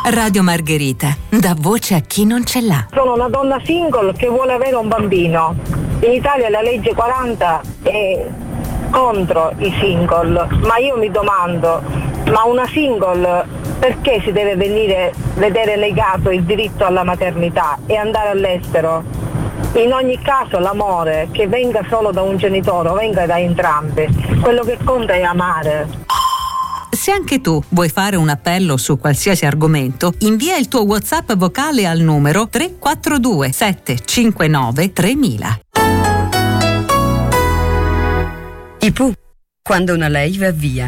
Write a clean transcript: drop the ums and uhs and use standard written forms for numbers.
Radio Margherita, dà voce a chi non ce l'ha. Sono una donna single che vuole avere un bambino. In Italia la legge 40 è contro i single, ma io mi domando, ma una single perché si deve vedere negato il diritto alla maternità e andare all'estero? In ogni caso l'amore, che venga solo da un genitore o venga da entrambi, quello che conta è amare. Se anche tu vuoi fare un appello su qualsiasi argomento, invia il tuo WhatsApp vocale al numero 342 759 3000. I Pooh, quando una lei va via.